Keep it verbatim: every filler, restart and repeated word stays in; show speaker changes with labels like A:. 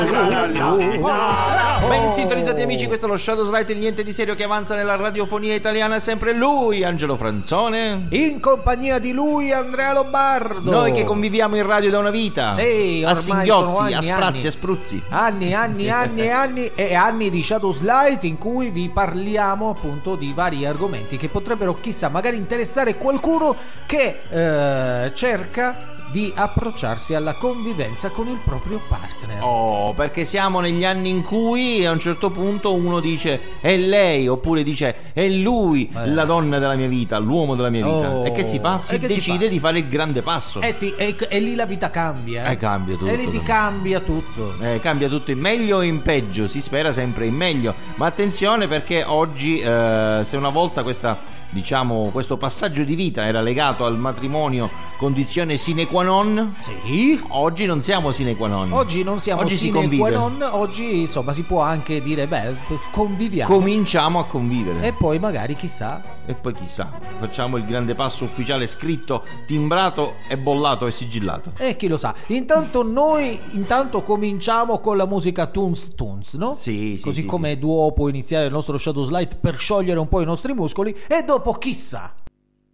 A: Ben sintonizzati amici, questo è lo Shadows Light, il niente di serio che avanza nella radiofonia italiana, sempre lui, Angelo Franzone,
B: in compagnia di lui, Andrea Lombardo.
A: Noi che conviviamo in radio da una vita,
B: sì,
A: a singhiozzi,
B: anni,
A: a sprazzi,
B: anni.
A: a spruzzi,
B: anni, anni, anni e anni e anni di Shadows Light, in cui vi parliamo appunto di vari argomenti che potrebbero, chissà, magari interessare qualcuno che eh, cerca di approcciarsi alla convivenza con il proprio partner.
A: Oh, perché siamo negli anni in cui a un certo punto uno dice è lei, oppure dice è lui, eh. la donna della mia vita, l'uomo della mia vita. Oh. E che si fa? Si decide si fa? di fare il grande passo.
B: Eh sì, e, e lì la vita cambia.
A: Eh, cambia tutto.
B: E lì ti cambia tutto.
A: Eh, cambia tutto in meglio o in peggio, si spera sempre in meglio. Ma attenzione, perché oggi, eh, se una volta questa, diciamo, questo passaggio di vita era legato al matrimonio, condizione sine qua non,
B: sì,
A: oggi non siamo sine qua non.
B: Oggi non siamo
A: oggi
B: sine qua non, oggi insomma si può anche dire beh, conviviamo.
A: Cominciamo a convivere.
B: E poi magari chissà.
A: E poi chissà, facciamo il grande passo ufficiale, scritto, timbrato e bollato e sigillato.
B: E chi lo sa. Intanto noi intanto cominciamo con la musica Tunes Tunes, no?
A: Sì, sì.
B: Così
A: sì,
B: come
A: sì.
B: duo può iniziare il nostro Shadows Light per sciogliere un po' i nostri muscoli, e dopo chissà.